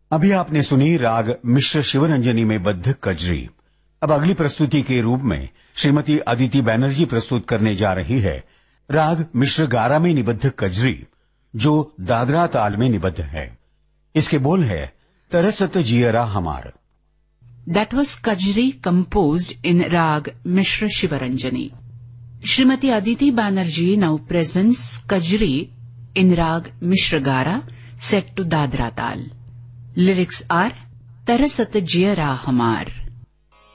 अभी आपने सुनी राग मिश्र शिवरंजनी में बद्ध कजरी। अब अगली प्रस्तुति के रूप में श्रीमती अदिति बैनर्जी प्रस्तुत करने जा रही है राग मिश्र गारा में निबद्ध कजरी, जो दादरा ताल में निबद्ध है। इसके बोल है तरसत जियरा हमार। That was Kajri composed in Rag Mishra Shivaranjani. Srimati Aditi Banerjee now presents Kajri in Rag Mishra Gara set to Dadra Tal. Lyrics are Tarasat Jiyara Hamar.